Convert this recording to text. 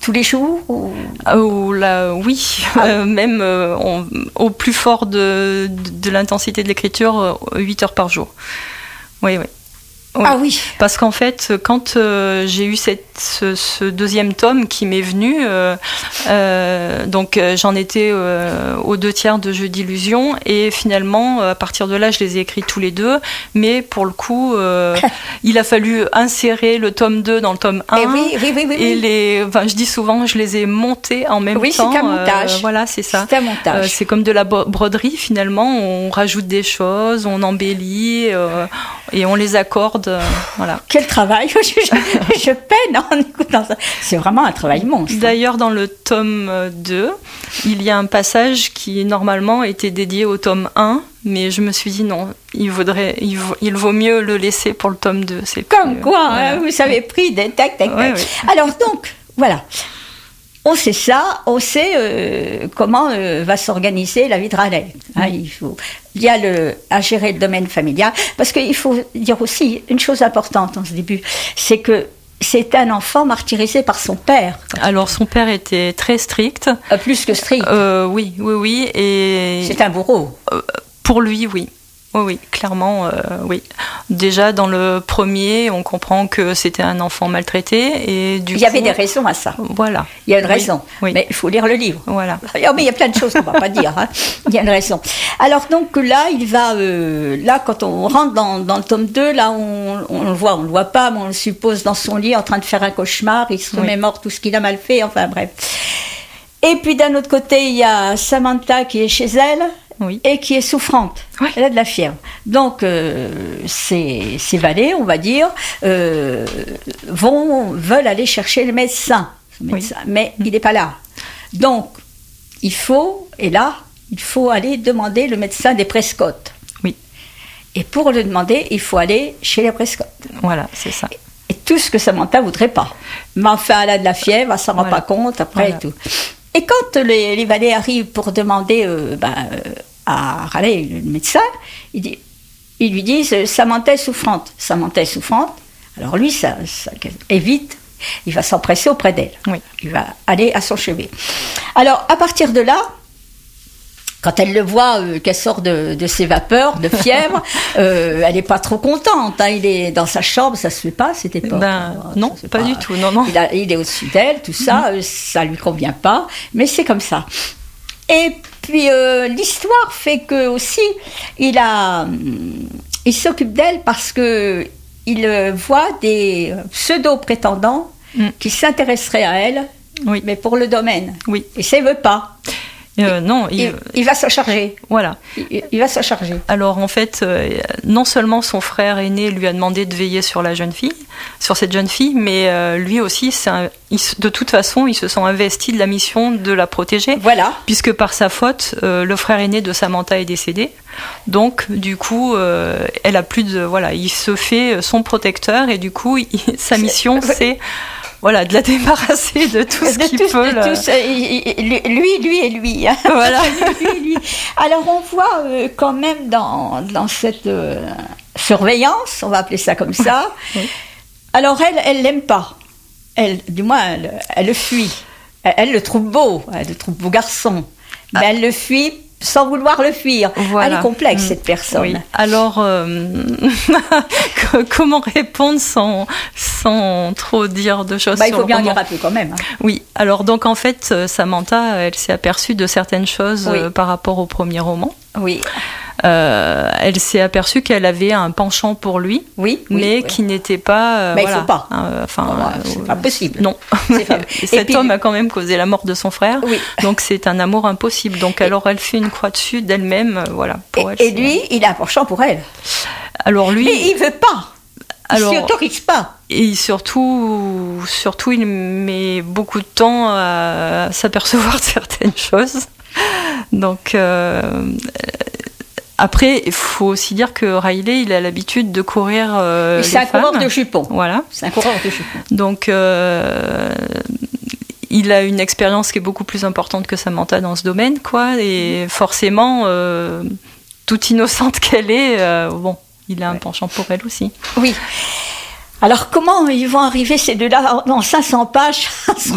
tous les jours ou... Oui, même au plus fort de l'intensité de l'écriture, 8 heures par jour. Oui. Oui. Ah oui. Parce qu'en fait, quand j'ai eu ce deuxième tome qui m'est venu, donc j'en étais aux 2/3 de Jeux d'illusion, et finalement, à partir de là, je les ai écrits tous les deux, mais pour le coup, il a fallu insérer le tome 2 dans le tome 1. Et oui. Et je dis souvent, je les ai montés en même temps. Oui, c'est un montage. Voilà, c'est ça. C'est un montage. C'est comme de la broderie, finalement. On rajoute des choses, on embellit, et on les accorde. Voilà. Quel travail. Je peine en écoutant ça. C'est vraiment un travail monstre. D'ailleurs, dans le tome 2, il y a un passage qui normalement était dédié au tome 1, mais je me suis dit non, il vaut mieux le laisser pour le tome 2. C'est comme quoi, voilà. Vous avez pris des tac. Oui. Alors donc, voilà. On sait ça, on sait comment va s'organiser la vie de Raleigh. Il y a à gérer le domaine familial, parce qu'il faut dire aussi une chose importante en ce début, c'est que c'est un enfant martyrisé par son père. Alors son père était très strict. Plus que strict. Oui. Et c'est un bourreau. Pour lui, oui. Oui, clairement, oui. Déjà, dans le premier, on comprend que c'était un enfant maltraité. Et il y avait des raisons à ça. Voilà. Il y a une raison. Oui. Mais il faut lire le livre. Voilà. Oh, mais il y a plein de choses qu'on ne va pas dire. Il y a une raison. Alors, donc, là, il va... là, quand on rentre dans le tome 2, là, on le voit. On ne le voit pas, mais on le suppose dans son lit en train de faire un cauchemar. Il se remémore tout ce qu'il a mal fait. Enfin, bref. Et puis, d'un autre côté, il y a Samantha qui est chez elle. Oui. Et qui est souffrante. Oui. Elle a de la fièvre. Donc, ces valets, on va dire, veulent aller chercher le médecin. Mais il n'est pas là. Donc, il faut aller demander le médecin des Prescott. Oui. Et pour le demander, il faut aller chez les Prescott. Voilà, c'est ça. Et tout ce que Samantha ne voudrait pas. Mais enfin, elle a de la fièvre, elle ne s'en rend pas compte après et tout. Et quand les valets arrivent pour demander à Raleigh, le médecin, ils lui disent Samantha est souffrante. Samantha est souffrante. Alors lui, ça évite, il va s'empresser auprès d'elle. Oui. Il va aller à son chevet. Alors, à partir de là, quand elle le voit, qu'elle sort de ses vapeurs, de fièvre, elle n'est pas trop contente. Il est dans sa chambre, ça se fait pas à cette époque. Non, pas du tout. Non. Il est au-dessus d'elle, tout ça, ça lui convient pas, mais c'est comme ça. Et puis l'histoire fait que aussi il s'occupe d'elle parce que il voit des pseudo-prétendants qui s'intéresseraient à elle, mais pour le domaine. Oui. Et ça, il veut pas. Non, il va s'en charger. Voilà. Il va s'en charger. Alors en fait, non seulement son frère aîné lui a demandé de veiller sur cette jeune fille, mais lui aussi, de toute façon, il se sent investi de la mission de la protéger. Voilà. Puisque par sa faute, le frère aîné de Samantha est décédé. Donc du coup, elle a plus de il se fait son protecteur et du coup, sa mission c'est de la débarrasser de tout ce qu'il peut. Lui et lui. Hein. Voilà. lui. Alors on voit quand même dans cette surveillance, on va appeler ça comme ça. Oui. Alors elle l'aime pas. Elle le fuit. Elle le trouve beau. Elle le trouve beau garçon. Mais elle le fuit sans vouloir le fuir. Voilà. Elle est complexe, cette personne. Oui. Alors, comment répondre sans trop dire de choses il faut bien dire un peu quand même. Hein. Oui. Alors, donc, en fait, Samantha, elle s'est aperçue de certaines choses par rapport au premier roman. Oui. Elle s'est aperçue qu'elle avait un penchant pour lui, mais qui n'était pas... il ne faut pas. C'est pas possible. Non. Cet homme a quand même causé la mort de son frère, donc c'est un amour impossible. Donc alors elle fait une croix dessus d'elle-même, pour elle. Et lui, il a un penchant pour elle. Alors lui... Mais il ne veut pas. Il ne s'autorise pas. Et surtout, il met beaucoup de temps à s'apercevoir de certaines choses. Donc... Après, il faut aussi dire que Riley, il a l'habitude de courir les femmes. C'est un coureur de jupons. Voilà. C'est un coureur de jupons. Donc, il a une expérience qui est beaucoup plus importante que Samantha dans ce domaine, Et forcément, toute innocente qu'elle est, il a un penchant pour elle aussi. Oui. Alors, comment ils vont arriver ces deux-là dans 500 pages à se rencontrer ?